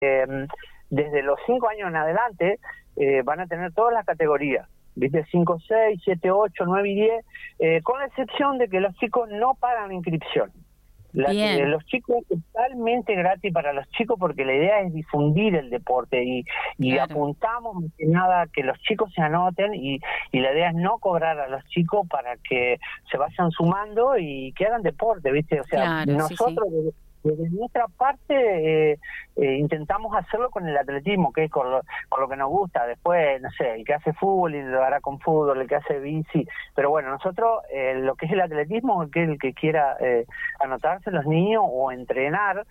desde los 5 años en adelante van a tener todas las categorías, ¿viste? 5, 6, 7, 8, 9 y 10, con la excepción de que los chicos no pagan inscripción. Los chicos es totalmente gratis para los chicos porque la idea es difundir el deporte y Claro. apuntamos más que nada que los chicos se anoten y la idea es no cobrar a los chicos para que se vayan sumando y que hagan deporte, ¿viste? O sea, Claro, nosotros desde nuestra parte intentamos hacerlo con el atletismo, que es con lo que nos gusta. Después, no sé, el que hace fútbol y lo hará con fútbol, el que hace bici. Pero bueno, nosotros lo que es el atletismo, que el que quiera anotarse, los niños, o entrenar,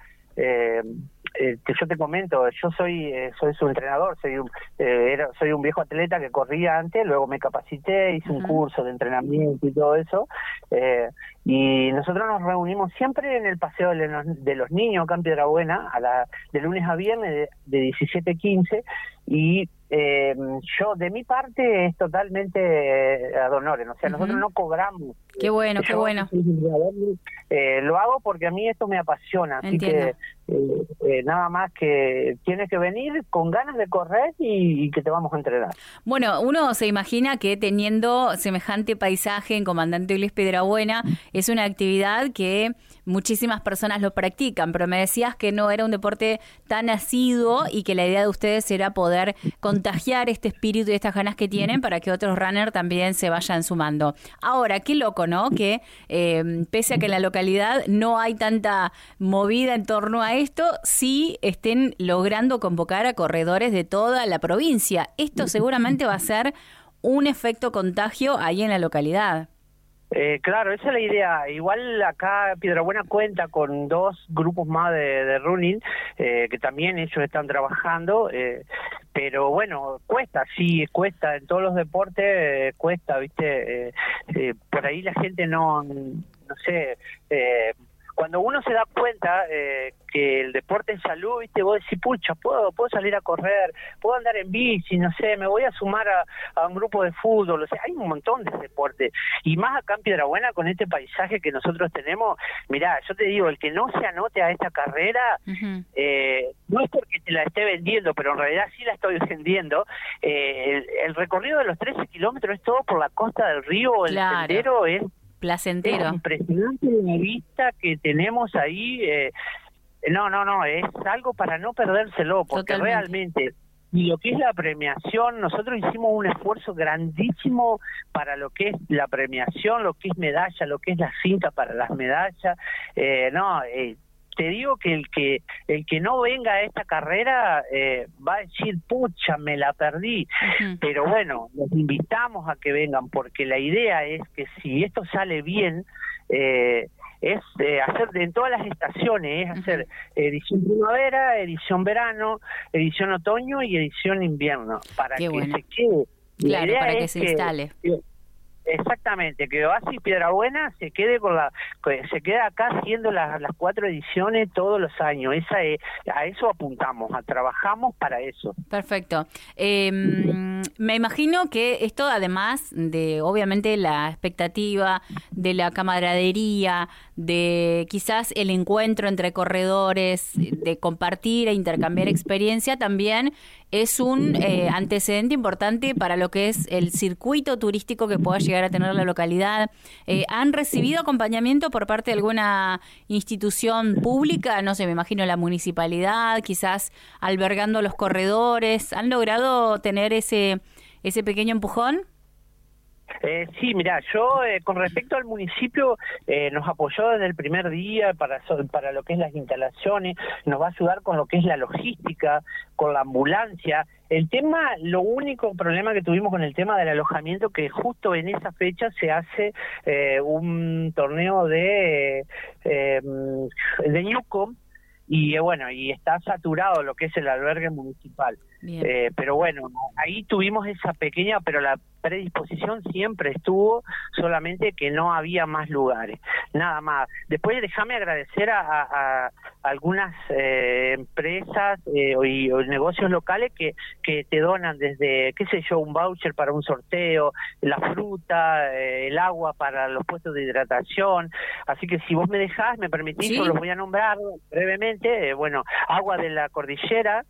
que yo te comento, yo soy su entrenador, soy un viejo atleta que corría antes, luego me capacité, hice un curso de entrenamiento y todo eso, y nosotros nos reunimos siempre en el paseo de los niños acá en Piedrabuena, de lunes a viernes de 17:15, y yo de mi parte es totalmente ad honorem, o sea, nosotros no cobramos. Qué bueno, qué bueno. Lo hago porque a mí esto me apasiona, así Entiendo. que nada más que tienes que venir con ganas de correr y que te vamos a entrenar. Bueno, uno se imagina que teniendo semejante paisaje en Comandante Luis Piedrabuena es una actividad que muchísimas personas lo practican, pero me decías que no era un deporte tan asiduo y que la idea de ustedes era poder contagiar este espíritu y estas ganas que tienen para que otros runners también se vayan sumando. Ahora, qué loco, ¿no? Que pese a que en la localidad no hay tanta movida en torno a esto, sí estén logrando convocar a corredores de toda la provincia. Esto seguramente va a ser un efecto contagio ahí en la localidad. Claro, esa es la idea. Igual acá Piedrabuena cuenta con 2 grupos más de running, que también ellos están trabajando, pero bueno, cuesta, en todos los deportes cuesta, ¿viste? Por ahí la gente no sé, cuando uno se da cuenta que el deporte es salud, ¿viste? Vos decís, pucha, puedo salir a correr, puedo andar en bici, no sé, me voy a sumar a un grupo de fútbol, o sea, hay un montón de deportes. Y más acá en Piedrabuena, con este paisaje que nosotros tenemos, mirá, yo te digo, el que no se anote a esta carrera, no es porque te la esté vendiendo, pero en realidad sí la estoy vendiendo, el recorrido de los 13 kilómetros es todo por la costa del río, el sendero es placentero. Es impresionante la vista que tenemos ahí. No, es algo para no perdérselo, porque realmente, y lo que es la premiación, nosotros hicimos un esfuerzo grandísimo para lo que es la premiación, lo que es medalla, lo que es la cinta para las medallas. Te digo que el que no venga a esta carrera va a decir, pucha, me la perdí. Pero bueno, los invitamos a que vengan, porque la idea es que si esto sale bien, es hacer en todas las estaciones, es hacer edición primavera, edición verano, edición otoño y edición invierno, para que se quede. Claro, para que se instale. Exactamente, que Oasis Piedrabuena se quede se queda acá haciendo las 4 ediciones todos los años. A eso apuntamos, trabajamos para eso. Perfecto. Me imagino que esto, además de obviamente la expectativa de la camaradería, de quizás el encuentro entre corredores, de compartir e intercambiar experiencia, también es un antecedente importante para lo que es el circuito turístico que pueda llegar a tener la localidad. ¿Han recibido acompañamiento por parte de alguna institución pública? No sé, me imagino la municipalidad, quizás albergando a los corredores. ¿Han logrado tener ese pequeño empujón? Sí, mira, yo con respecto al municipio nos apoyó desde el primer día para lo que es las instalaciones, nos va a ayudar con lo que es la logística, con la ambulancia. Lo único problema que tuvimos con el tema del alojamiento, que justo en esa fecha se hace un torneo de Newcom, y bueno, y está saturado lo que es el albergue municipal. Pero bueno, ahí tuvimos esa pequeña, pero predisposición siempre estuvo, solamente que no había más lugares, nada más. Después déjame agradecer a algunas empresas y negocios locales que te donan desde, qué sé yo, un voucher para un sorteo, la fruta, el agua para los puestos de hidratación. Así que si vos me dejás, me permitís, ¿Sí? yo los voy a nombrar brevemente. Bueno, Agua de la Cordillera,